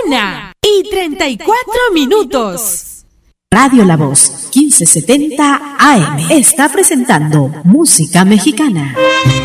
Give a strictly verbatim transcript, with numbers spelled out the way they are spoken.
Una y treinta y cuatro minutos. Radio La Voz, quince setenta A M, está presentando música mexicana.